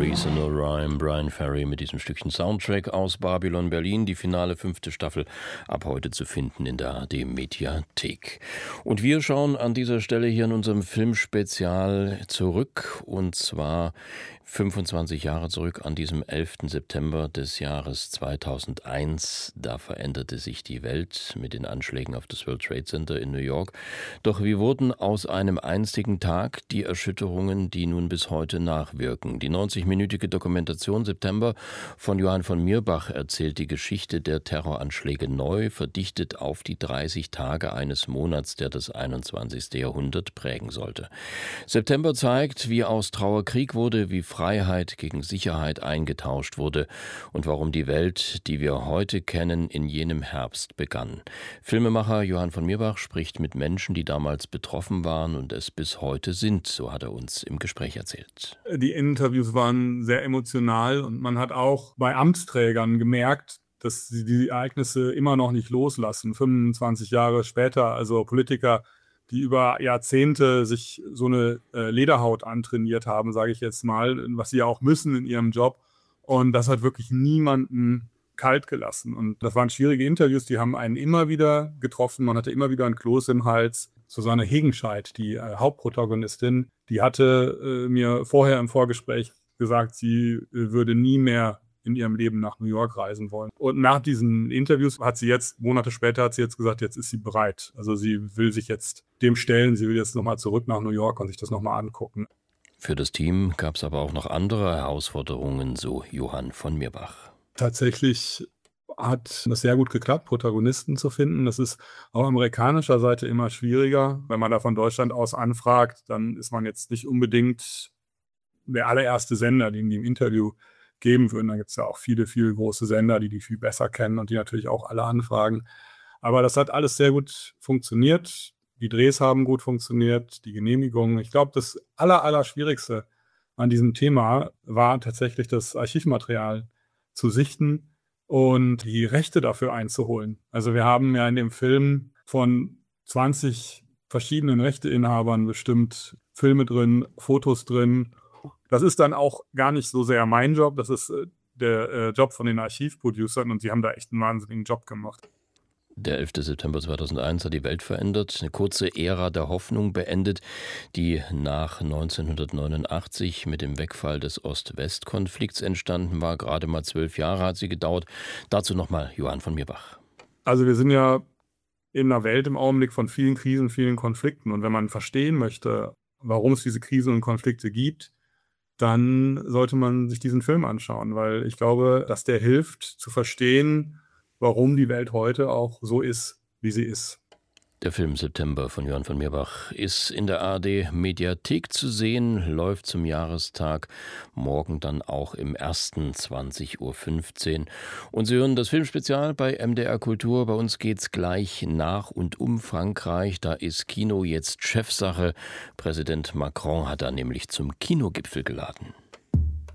Reason or Rhyme, Brian Ferry mit diesem Stückchen Soundtrack aus Babylon Berlin. Die finale 5. Staffel ab heute zu finden in der ARD Mediathek. Und wir schauen an dieser Stelle hier in unserem Filmspezial zurück, und zwar 25 Jahre zurück an diesem 11. September des Jahres 2001. Da veränderte sich die Welt mit den Anschlägen auf das World Trade Center in New York. Doch wie wurden aus einem einzigen Tag die Erschütterungen, die nun bis heute nachwirken? Die 90-minütige Dokumentation September von Johann von Mirbach erzählt die Geschichte der Terroranschläge neu, verdichtet auf die 30 Tage eines Monats, der das 21. Jahrhundert prägen sollte. September zeigt, wie aus Trauer Krieg wurde, wie Freiheit gegen Sicherheit eingetauscht wurde und warum die Welt, die wir heute kennen, in jenem Herbst begann. Filmemacher Johann von Mirbach spricht mit Menschen, die damals betroffen waren und es bis heute sind, so hat er uns im Gespräch erzählt. Die Interviews waren sehr emotional und man hat auch bei Amtsträgern gemerkt, dass sie die Ereignisse immer noch nicht loslassen. 25 Jahre später, also Politiker, die über Jahrzehnte sich so eine Lederhaut antrainiert haben, sage ich jetzt mal, was sie ja auch müssen in ihrem Job. Und das hat wirklich niemanden kalt gelassen. Und das waren schwierige Interviews, die haben einen immer wieder getroffen. Man hatte immer wieder ein Kloß im Hals. Susanne Hegenscheid, die Hauptprotagonistin, die hatte mir vorher im Vorgespräch gesagt, sie würde nie mehr in ihrem Leben nach New York reisen wollen. Und nach diesen Interviews hat sie jetzt, Monate später hat sie jetzt gesagt, jetzt ist sie bereit. Also sie will sich jetzt dem stellen, sie will jetzt nochmal zurück nach New York und sich das nochmal angucken. Für das Team gab es aber auch noch andere Herausforderungen, so Johann von Mirbach. Tatsächlich hat es sehr gut geklappt, Protagonisten zu finden. Das ist auf amerikanischer Seite immer schwieriger. Wenn man da von Deutschland aus anfragt, dann ist man jetzt nicht unbedingt der allererste Sender, den die im Interview geben würden. Da gibt es ja auch viele, viele große Sender, die viel besser kennen und die natürlich auch alle anfragen. Aber das hat alles sehr gut funktioniert. Die Drehs haben gut funktioniert, die Genehmigungen. Ich glaube, das Allerschwierigste an diesem Thema war tatsächlich das Archivmaterial zu sichten und die Rechte dafür einzuholen. Also wir haben ja in dem Film von 20 verschiedenen Rechteinhabern bestimmt Filme drin, Fotos drin. Das ist dann auch gar nicht so sehr mein Job, das ist der Job von den Archivproducern und die haben da echt einen wahnsinnigen Job gemacht. Der 11. September 2001 hat die Welt verändert, eine kurze Ära der Hoffnung beendet, die nach 1989 mit dem Wegfall des Ost-West-Konflikts entstanden war. Gerade mal 12 Jahre hat sie gedauert. Dazu nochmal Johann von Mirbach. Also wir sind ja in einer Welt im Augenblick von vielen Krisen, vielen Konflikten. Und wenn man verstehen möchte, warum es diese Krisen und Konflikte gibt, dann sollte man sich diesen Film anschauen, weil ich glaube, dass der hilft zu verstehen, warum die Welt heute auch so ist, wie sie ist. Der Film September von Johann von Mirbach ist in der ARD Mediathek zu sehen, läuft zum Jahrestag, morgen dann auch im ersten 20.15 Uhr. Und Sie hören das Filmspezial bei MDR Kultur. Bei uns geht's gleich nach und um Frankreich. Da ist Kino jetzt Chefsache. Präsident Macron hat da nämlich zum Kinogipfel geladen.